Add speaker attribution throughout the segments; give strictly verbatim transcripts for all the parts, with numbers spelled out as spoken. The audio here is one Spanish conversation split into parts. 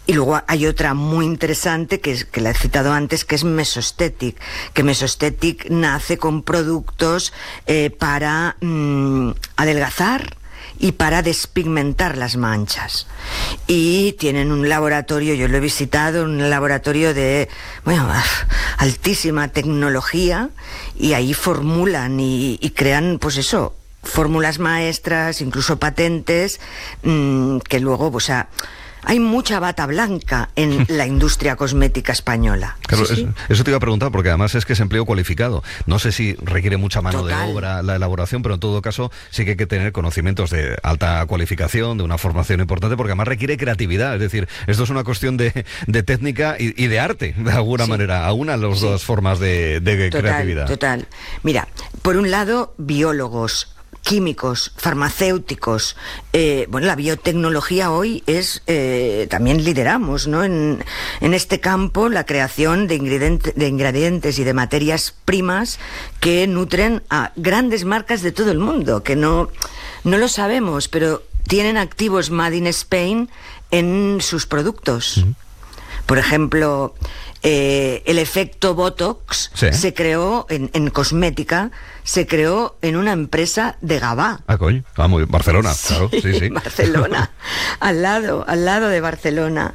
Speaker 1: Y luego hay otra muy interesante que, es, que la he citado antes, que es Mesostetic, que Mesostetic nace con productos eh, para mmm, adelgazar y para despigmentar las manchas. Y tienen un laboratorio, yo lo he visitado, un laboratorio de, bueno, altísima tecnología, y ahí formulan y, y crean, pues eso, fórmulas maestras, incluso patentes, mmm, que luego, o sea, hay mucha bata blanca en la industria cosmética española.
Speaker 2: Claro,
Speaker 1: sí, sí.
Speaker 2: Eso, eso te iba a preguntar, porque además es que es empleo cualificado. No sé si requiere mucha mano
Speaker 1: Total.
Speaker 2: de obra la elaboración, pero en todo caso sí que hay que tener conocimientos de alta cualificación, de una formación importante, porque además requiere creatividad. Es decir, esto es una cuestión de, de técnica y, y de arte, de alguna sí. manera. A una de las sí. dos formas de, de
Speaker 1: total,
Speaker 2: creatividad.
Speaker 1: Total. Mira, por un lado, biólogos, químicos, farmacéuticos, eh, bueno, la biotecnología hoy es, eh, también lideramos, ¿no? En, en este campo, la creación de, ingrediente, de ingredientes y de materias primas que nutren a grandes marcas de todo el mundo, que no, no lo sabemos, pero tienen activos Made in Spain en sus productos. Uh-huh. Por ejemplo, eh, el efecto Botox ¿sí? se creó en, en cosmética, se creó en una empresa de Gavà.
Speaker 2: Ah, coño. Ah, muy Barcelona,
Speaker 1: sí,
Speaker 2: claro. Sí, sí.
Speaker 1: Barcelona, al lado, al lado de Barcelona.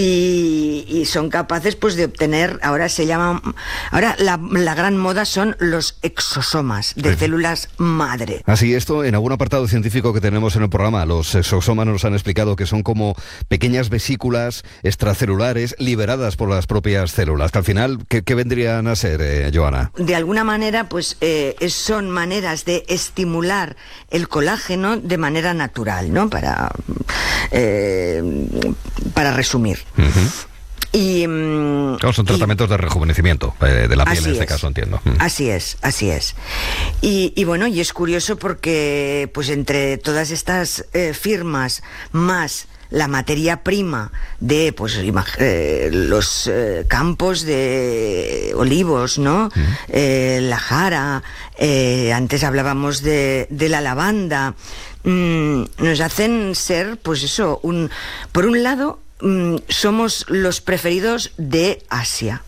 Speaker 1: Y, y son capaces, pues, de obtener, ahora se llaman, ahora la, la gran moda son los exosomas de sí. células madre.
Speaker 2: Así, esto en algún apartado científico que tenemos en el programa, los exosomas nos han explicado que son como pequeñas vesículas extracelulares liberadas por las propias células, que al final, ¿qué, qué vendrían a ser, eh, Joana?
Speaker 1: De alguna manera, pues, eh, son maneras de estimular el colágeno de manera natural, ¿no? Para, eh, para resumir. Uh-huh. Y, um,
Speaker 2: claro, son tratamientos y, de rejuvenecimiento eh, de la piel en este es, caso, entiendo.
Speaker 1: Así es, así es. Y, y bueno, y es curioso porque, pues, entre todas estas eh, firmas más la materia prima de, pues, eh, los eh, campos de olivos, ¿no? Uh-huh. Eh, la jara, eh, antes hablábamos de, de la lavanda, mm, nos hacen ser, pues eso, un, por un lado, mm, somos los preferidos de Asia.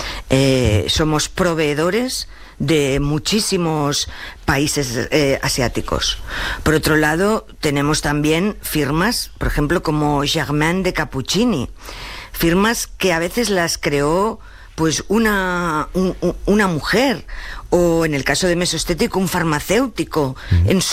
Speaker 1: Eh, somos proveedores de muchísimos países eh, asiáticos. Por otro lado, tenemos también firmas, por ejemplo, como Germain de Cappuccini, firmas que a veces las creó, pues, una, un, una mujer, o en el caso de Mesostetic, un farmacéutico. Uh-huh. En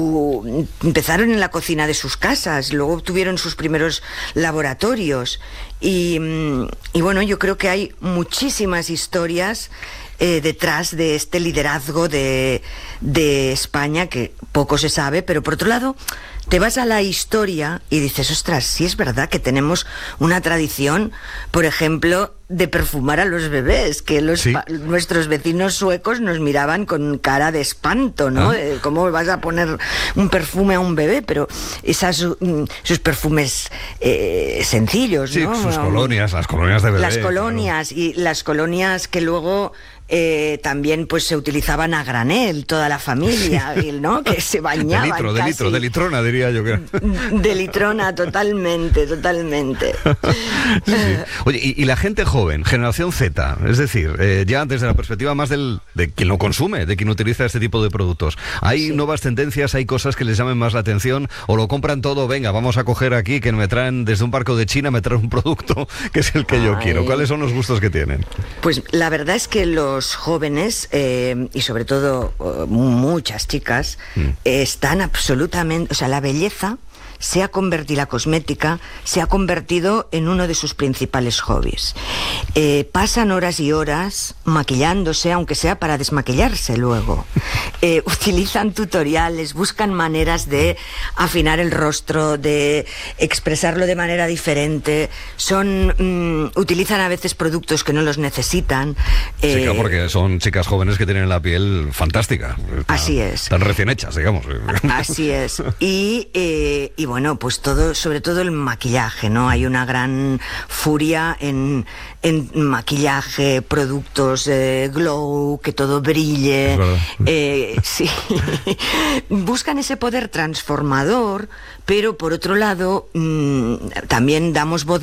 Speaker 1: su empezaron en la cocina de sus casas, luego tuvieron sus primeros laboratorios, y, y bueno, yo creo que hay muchísimas historias Eh, detrás de este liderazgo de, de España, que poco se sabe, pero por otro lado te vas a la historia y dices, ostras, sí es verdad que tenemos una tradición, por ejemplo, de perfumar a los bebés, que los ¿sí? pa- nuestros vecinos suecos nos miraban con cara de espanto, ¿no? ¿Ah? De cómo vas a poner un perfume a un bebé, pero esas, mm, sus perfumes eh, sencillos,
Speaker 2: sí,
Speaker 1: ¿no?
Speaker 2: Sus colonias, las colonias de bebé.
Speaker 1: Las colonias, claro. Y las colonias que luego Eh, también, pues, se utilizaban a granel, toda la familia, ¿no? Que se bañaban.
Speaker 2: De litro, de
Speaker 1: casi.
Speaker 2: litro, de litrona, diría yo. Que...
Speaker 1: De litrona, totalmente, totalmente.
Speaker 2: Sí, sí. Oye, y, y la gente joven, generación Z, es decir, eh, ya desde la perspectiva más del, de quien lo consume, de quien utiliza este tipo de productos, ¿hay sí. nuevas tendencias, hay cosas que les llamen más la atención, o lo compran todo, venga, vamos a coger aquí, que me traen desde un barco de China, me traen un producto que es el que Ay. yo quiero? ¿Cuáles son los gustos que tienen?
Speaker 1: Pues la verdad es que los Los jóvenes, eh, y sobre todo uh, muchas chicas, mm. eh, están absolutamente, o sea, la belleza se ha convertido, la cosmética se ha convertido en uno de sus principales hobbies. Eh, pasan horas y horas maquillándose, aunque sea para desmaquillarse luego. Eh, utilizan tutoriales, buscan maneras de afinar el rostro, de expresarlo de manera diferente. Son, mm, utilizan a veces productos que no los necesitan.
Speaker 2: Eh, sí, claro, porque son chicas jóvenes que tienen la piel fantástica.
Speaker 1: Así es.
Speaker 2: Están recién hechas, digamos.
Speaker 1: Así es. Y, eh, y bueno, pues todo, sobre todo el maquillaje, ¿no? Hay una gran furia en, en maquillaje, productos eh, glow, que todo brille. Eh, sí. Buscan ese poder transformador, pero por otro lado, mmm, también damos voz